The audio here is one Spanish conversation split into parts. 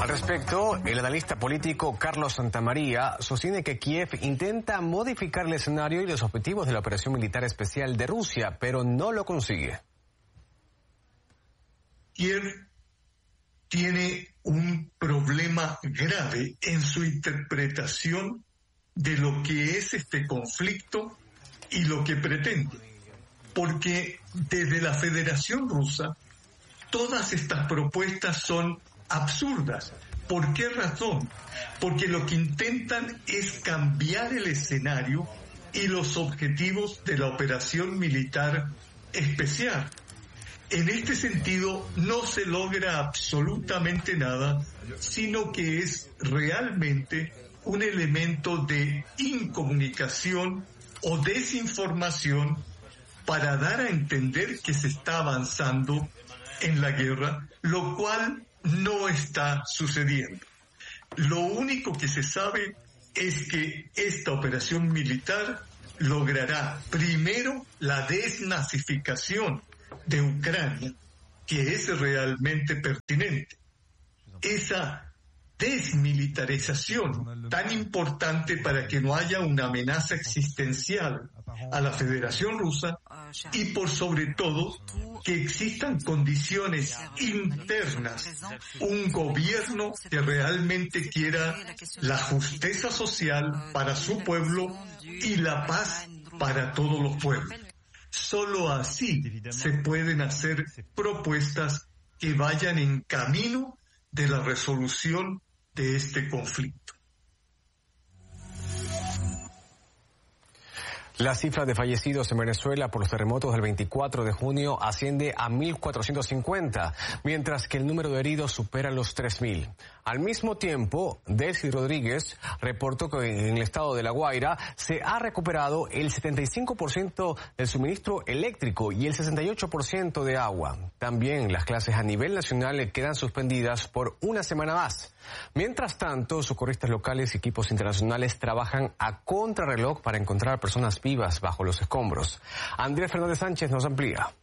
Al respecto, el analista político Carlos Santamaría sostiene que Kiev intenta modificar el escenario y los objetivos de la operación militar especial de Rusia, pero no lo consigue. Kiev tiene un problema grave en su interpretación de lo que es este conflicto y lo que pretende, porque desde la Federación Rusa todas estas propuestas son absurdas. ¿Por qué razón? Porque lo que intentan es cambiar el escenario y los objetivos de la operación militar especial. En este sentido, no se logra absolutamente nada, sino que es realmente un elemento de incomunicación o desinformación para dar a entender que se está avanzando en la guerra, lo cual no está sucediendo. Lo único que se sabe es que esta operación militar logrará primero la desnazificación de Ucrania, que es realmente pertinente. Esa desmilitarización tan importante para que no haya una amenaza existencial a la Federación Rusa y por sobre todo que existan condiciones internas, un gobierno que realmente quiera la justicia social para su pueblo y la paz para todos los pueblos. Solo así se pueden hacer propuestas que vayan en camino de la resolución de este conflicto. La cifra de fallecidos en Venezuela por los terremotos del 24 de junio asciende a 1.450, mientras que el número de heridos supera los 3.000. Al mismo tiempo, Delcy Rodríguez reportó que en el estado de La Guaira se ha recuperado el 75% del suministro eléctrico y el 68% de agua. También las clases a nivel nacional quedan suspendidas por una semana más. Mientras tanto, socorristas locales y equipos internacionales trabajan a contrarreloj para encontrar personas vivas bajo los escombros. Andrés Fernández Sánchez nos amplía.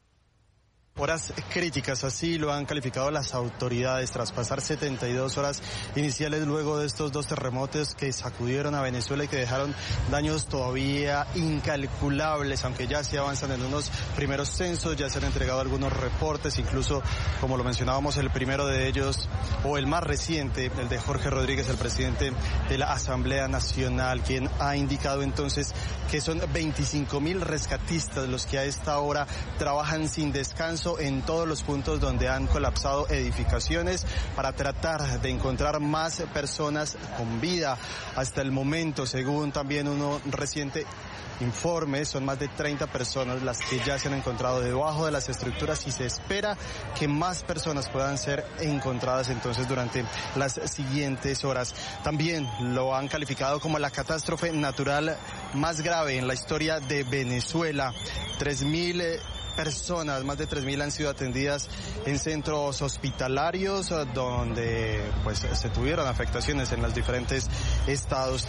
Horas críticas, así lo han calificado las autoridades tras pasar 72 horas iniciales luego de estos dos terremotos que sacudieron a Venezuela y que dejaron daños todavía incalculables, aunque ya se avanzan en unos primeros censos, ya se han entregado algunos reportes, incluso como lo mencionábamos el primero de ellos, o el más reciente, el de Jorge Rodríguez, el presidente de la Asamblea Nacional, quien ha indicado entonces que son 25.000 rescatistas los que a esta hora trabajan sin descanso en todos los puntos donde han colapsado edificaciones para tratar de encontrar más personas con vida. Hasta el momento, según también un reciente informe, son más de 30 personas las que ya se han encontrado debajo de las estructuras y se espera que más personas puedan ser encontradas entonces durante las siguientes horas. También lo han calificado como la catástrofe natural más grave en la historia de Venezuela. 3.000 personas, más de 3.000 han sido atendidas en centros hospitalarios donde pues se tuvieron afectaciones en los diferentes estados,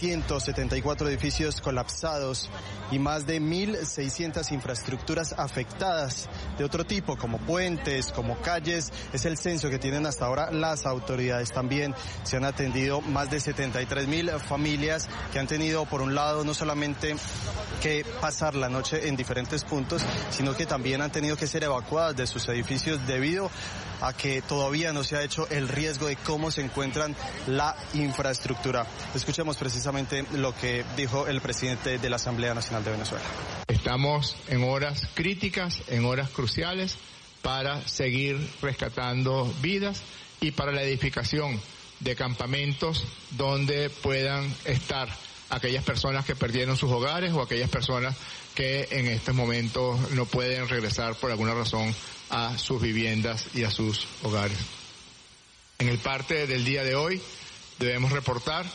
774 edificios colapsados y más de 1.600 infraestructuras afectadas de otro tipo, como puentes, como calles. Es el censo que tienen hasta ahora las autoridades. También se han atendido más de 73.000 familias que han tenido, por un lado, no solamente que pasar la noche en diferentes puntos, sino que también han tenido que ser evacuadas de sus edificios debido a que todavía no se ha hecho el riesgo de cómo se encuentran la infraestructura. Escuchemos precisamente lo que dijo el presidente de la Asamblea Nacional de Venezuela. Estamos en horas críticas, en horas cruciales para seguir rescatando vidas y para la edificación de campamentos donde puedan estar aquellas personas que perdieron sus hogares o aquellas personas que en estos momentos no pueden regresar por alguna razón a sus viviendas y a sus hogares. En el parte del día de hoy debemos reportar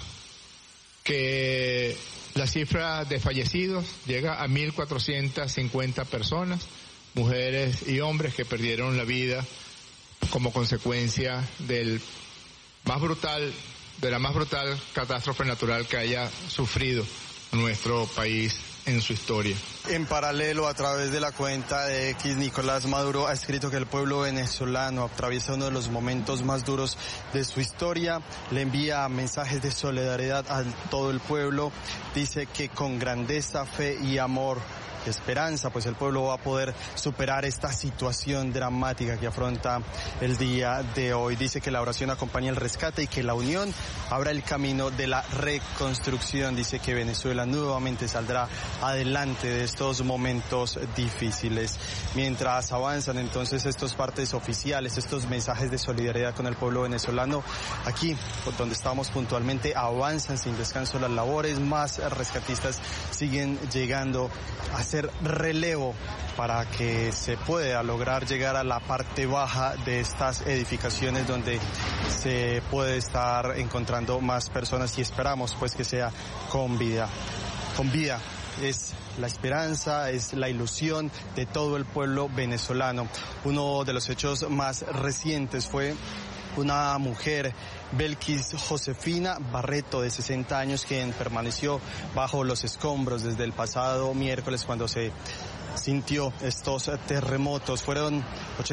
que la cifra de fallecidos llega a 1.450 personas, mujeres y hombres que perdieron la vida como consecuencia de la más brutal catástrofe natural que haya sufrido nuestro país en su historia. En paralelo, a través de la cuenta de X, Nicolás Maduro ha escrito que el pueblo venezolano atraviesa uno de los momentos más duros de su historia. Le envía mensajes de solidaridad a todo el pueblo. Dice que con grandeza, fe y amor, esperanza, pues el pueblo va a poder superar esta situación dramática que afronta el día de hoy. Dice que la oración acompaña el rescate y que la unión abra el camino de la reconstrucción. Dice que Venezuela nuevamente saldrá adelante de estos momentos difíciles. Mientras avanzan entonces estos partes oficiales, estos mensajes de solidaridad con el pueblo venezolano, aquí, por donde estamos puntualmente, avanzan sin descanso las labores. Más rescatistas siguen llegando a hacer relevo para que se pueda lograr llegar a la parte baja de estas edificaciones donde se puede estar encontrando más personas, y esperamos pues que sea con vida. Con vida es la esperanza, es la ilusión de todo el pueblo venezolano. Uno de los hechos más recientes fue una mujer, Belkis Josefina Barreto, de 60 años, quien permaneció bajo los escombros desde el pasado miércoles cuando se sintió estos terremotos. Fueron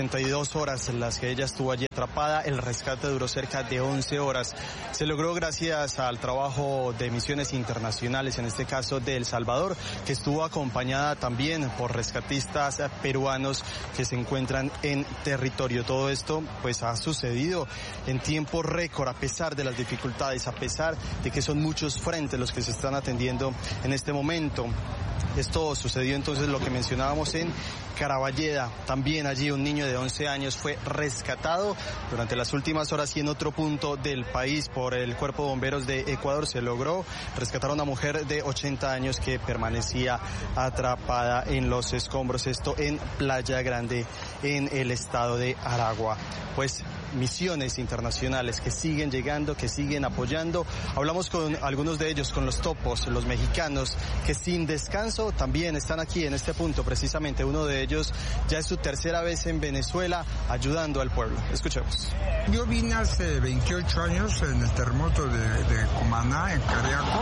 82 horas en las que ella estuvo allí atrapada. El rescate duró cerca de 11 horas. Se logró gracias al trabajo de misiones internacionales, en este caso de El Salvador, que estuvo acompañada también por rescatistas peruanos que se encuentran en territorio. Todo esto pues ha sucedido en tiempo récord, a pesar de las dificultades, a pesar de que son muchos frentes los que se están atendiendo en este momento. Esto sucedió entonces, lo que mencionábamos, en Caraballeda. También allí un niño de 11 años fue rescatado durante las últimas horas, y en otro punto del país por el Cuerpo de Bomberos de Ecuador se logró rescatar a una mujer de 80 años que permanecía atrapada en los escombros. Esto en Playa Grande, en el estado de Aragua. Pues misiones internacionales que siguen llegando, que siguen apoyando. Hablamos con algunos de ellos, con los topos, los mexicanos, que sin descanso también están aquí en este punto. Precisamente uno de ellos ya es su tercera vez en Venezuela ayudando al pueblo. Escuchemos. Yo vine hace 28 años en el terremoto de Cumaná, en Cariaco,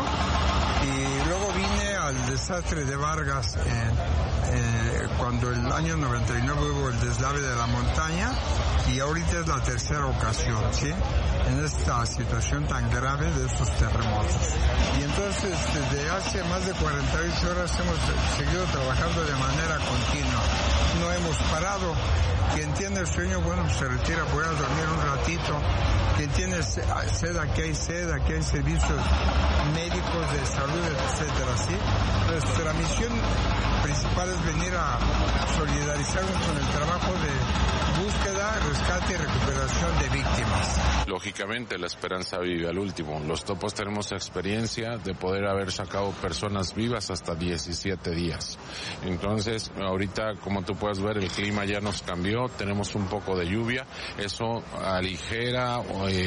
y luego vine al desastre de Vargas cuando el año 99 hubo el deslave de la montaña, y ahorita es la tercera ocasión, ¿sí?, en esta situación tan grave de estos terremotos. Y entonces desde hace más de 48 horas hemos seguido trabajando de manera continua, no hemos parado. Quien tiene el sueño, bueno, pues se retira, puede dormir un ratito. Quien tiene sed, aquí hay servicios médicos, de salud, etcétera, ¿sí? Nuestra misión principal es venir a solidarizarnos con el trabajo de búsqueda, rescate y recuperación de víctimas. Lógicamente la esperanza vive al último. Los topos tenemos experiencia de poder haber sacado personas vivas hasta 17 días. Entonces, ahorita, como tú puedes ver, el clima ya nos cambió, tenemos un poco de lluvia. Eso aligera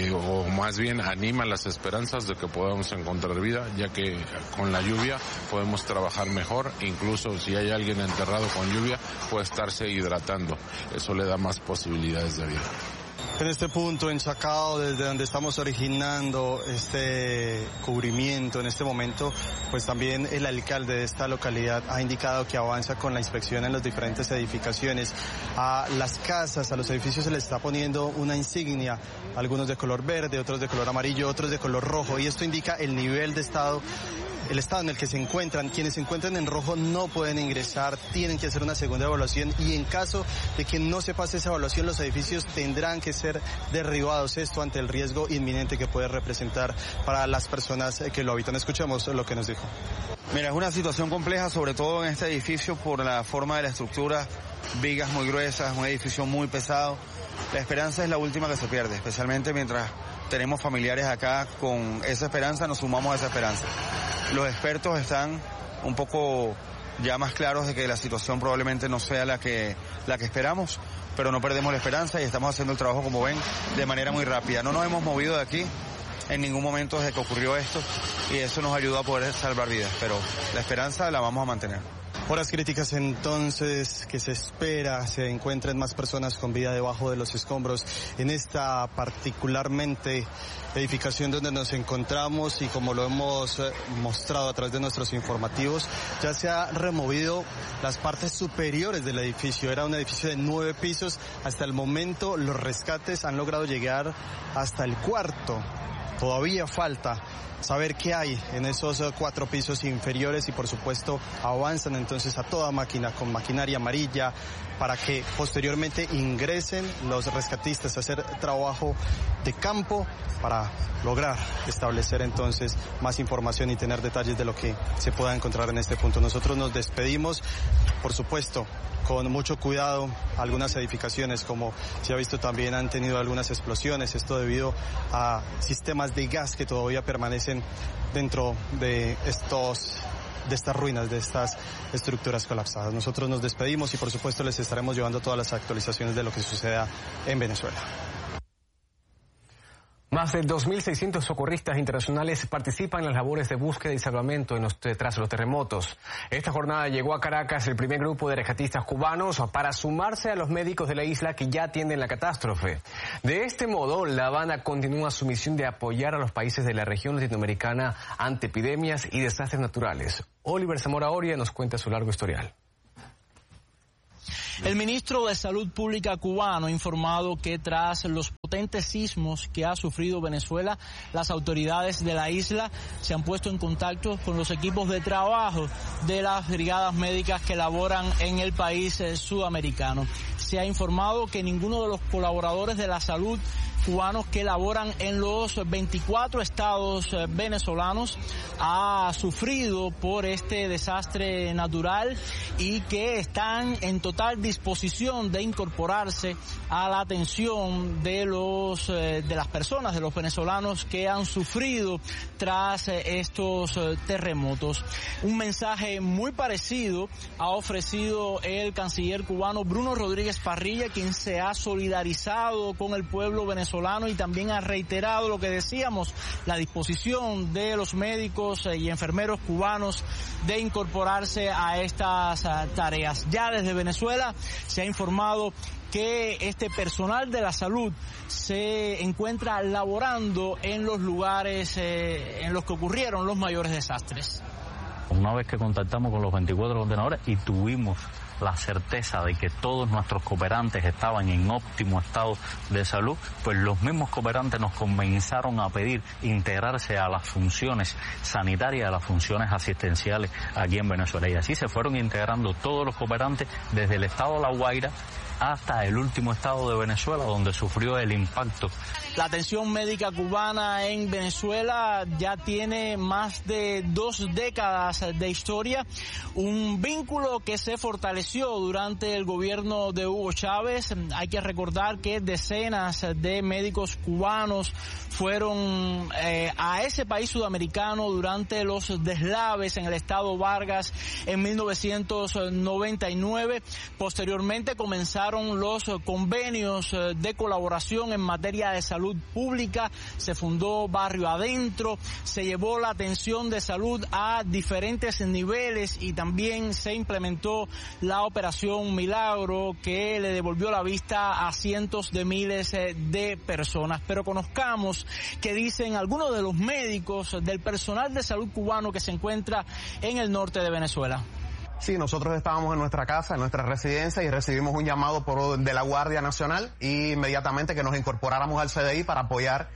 o más bien anima las esperanzas de que podamos encontrar vida, ya que con la lluvia podemos trabajar mejor. Incluso si hay alguien enterrado con lluvia, puede estarse hidratando. Eso le da más posibilidades de vida. En este punto, en Chacao, desde donde estamos originando este cubrimiento en este momento, pues también el alcalde de esta localidad ha indicado que avanza con la inspección en las diferentes edificaciones. A las casas, a los edificios se les está poniendo una insignia, algunos de color verde, otros de color amarillo, otros de color rojo, y esto indica el nivel de estado, el estado en el que se encuentran. Quienes se encuentran en rojo no pueden ingresar, tienen que hacer una segunda evaluación, y en caso de que no se pase esa evaluación, los edificios tendrán que ser derribados, esto ante el riesgo inminente que puede representar para las personas que lo habitan. Escuchemos lo que nos dijo. Mira, es una situación compleja, sobre todo en este edificio por la forma de la estructura, vigas muy gruesas, un edificio muy pesado. La esperanza es la última que se pierde, especialmente mientras tenemos familiares acá con esa esperanza, nos sumamos a esa esperanza. Los expertos están un poco ya más claros de que la situación probablemente no sea la que esperamos, pero no perdemos la esperanza y estamos haciendo el trabajo, como ven, de manera muy rápida. No nos hemos movido de aquí en ningún momento desde que ocurrió esto, y eso nos ayudó a poder salvar vidas, pero la esperanza la vamos a mantener. Horas críticas entonces, que se espera se encuentren más personas con vida debajo de los escombros en esta particularmente edificación donde nos encontramos, y como lo hemos mostrado a través de nuestros informativos, ya se ha removido las partes superiores del edificio. Era un edificio de 9 pisos. Hasta el momento los rescates han logrado llegar hasta el cuarto. Todavía falta saber qué hay en esos 4 pisos inferiores, y por supuesto avanzan entonces a toda máquina con maquinaria amarilla para que posteriormente ingresen los rescatistas a hacer trabajo de campo para lograr establecer entonces más información y tener detalles de lo que se pueda encontrar en este punto. Nosotros nos despedimos, por supuesto, con mucho cuidado. Algunas edificaciones, como se ha visto, también han tenido algunas explosiones, esto debido a sistemas de gas que todavía permanecen dentro de estas ruinas, de estas estructuras colapsadas. Nosotros nos despedimos y por supuesto les estaremos llevando todas las actualizaciones de lo que suceda en Venezuela. Más de 2.600 socorristas internacionales participan en las labores de búsqueda y salvamento tras los terremotos. Esta jornada llegó a Caracas el primer grupo de rescatistas cubanos para sumarse a los médicos de la isla que ya atienden la catástrofe. De este modo, La Habana continúa su misión de apoyar a los países de la región latinoamericana ante epidemias y desastres naturales. Oliver Zamora Oria nos cuenta su largo historial. El ministro de Salud Pública cubano ha informado que tras los potentes sismos que ha sufrido Venezuela, las autoridades de la isla se han puesto en contacto con los equipos de trabajo de las brigadas médicas que laboran en el país sudamericano. Se ha informado que ninguno de los colaboradores de la salud cubanos que laboran en los 24 estados venezolanos ha sufrido por este desastre natural y que están en total disposición de incorporarse a la atención de las personas, de los venezolanos que han sufrido tras estos terremotos. Un mensaje muy parecido ha ofrecido el canciller cubano Bruno Rodríguez Parrilla, quien se ha solidarizado con el pueblo venezolano y también ha reiterado lo que decíamos, la disposición de los médicos y enfermeros cubanos de incorporarse a estas tareas. Ya desde Venezuela se ha informado que este personal de la salud se encuentra laborando en los lugares en los que ocurrieron los mayores desastres. Una vez que contactamos con los 24 contenedores y tuvimos la certeza de que todos nuestros cooperantes estaban en óptimo estado de salud, pues los mismos cooperantes nos comenzaron a pedir integrarse a las funciones sanitarias, a las funciones asistenciales aquí en Venezuela. Y así se fueron integrando todos los cooperantes desde el estado de La Guaira hasta el último estado de Venezuela, donde sufrió el impacto. La atención médica cubana en Venezuela ya tiene más de 2 décadas de historia, un vínculo que se fortaleció durante el gobierno de Hugo Chávez. Hay que recordar que decenas de médicos cubanos fueron a ese país sudamericano durante los deslaves en el estado Vargas en 1999. Posteriormente comenzaron los convenios de colaboración en materia de salud pública, se fundó Barrio Adentro, se llevó la atención de salud a diferentes niveles y también se implementó la Operación Milagro, que le devolvió la vista a cientos de miles de personas. Pero conozcamos qué dicen algunos de los médicos del personal de salud cubano que se encuentra en el norte de Venezuela. Sí, nosotros estábamos en nuestra casa, en nuestra residencia, y recibimos un llamado de la Guardia Nacional y inmediatamente que nos incorporáramos al CDI para apoyar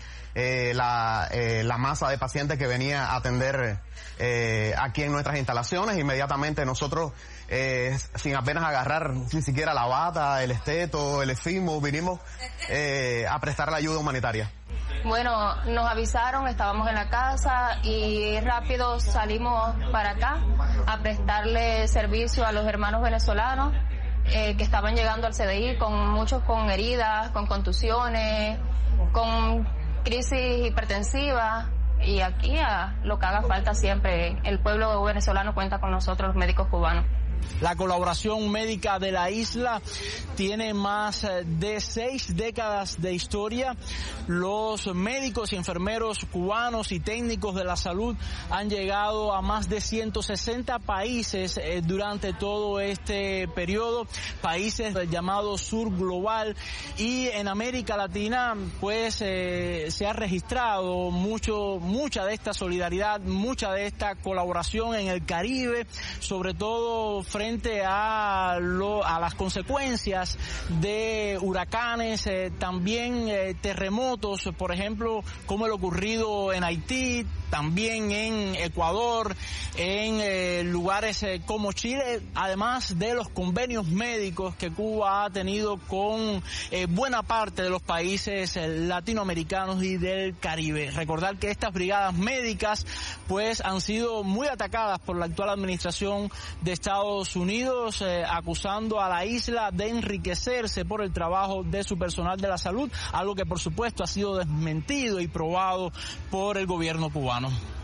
la masa de pacientes que venía a atender aquí en nuestras instalaciones. Inmediatamente nosotros, sin apenas agarrar ni siquiera la bata, el esteto, el efimo, vinimos a prestar la ayuda humanitaria. Bueno, nos avisaron, estábamos en la casa y rápido salimos para acá a prestarle servicio a los hermanos venezolanos que estaban llegando al CDI, muchos con heridas, con contusiones, con crisis hipertensiva, y aquí a lo que haga falta siempre. El pueblo venezolano cuenta con nosotros, los médicos cubanos. La colaboración médica de la isla tiene más de 6 décadas de historia. Los médicos y enfermeros cubanos y técnicos de la salud han llegado a más de 160 países durante todo este periodo, países del llamado sur global, y en América Latina pues se ha registrado mucha de esta solidaridad, mucha de esta colaboración en el Caribe, sobre todo frente a las consecuencias de huracanes, también terremotos, por ejemplo, como el ocurrido en Haití, también en Ecuador, en lugares como Chile, además de los convenios médicos que Cuba ha tenido con buena parte de los países latinoamericanos y del Caribe. Recordar que estas brigadas médicas pues han sido muy atacadas por la actual administración de Estados Unidos, acusando a la isla de enriquecerse por el trabajo de su personal de la salud, algo que por supuesto ha sido desmentido y probado por el gobierno cubano.